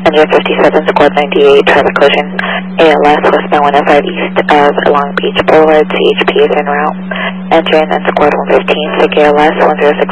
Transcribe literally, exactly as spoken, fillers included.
Engine fifty-seven, squad ninety-eight, traffic collision, A L S, westbound one oh five east of Long Beach Boulevard, C H P is en route. Engine and squad one fifteen, sick A L S, one oh six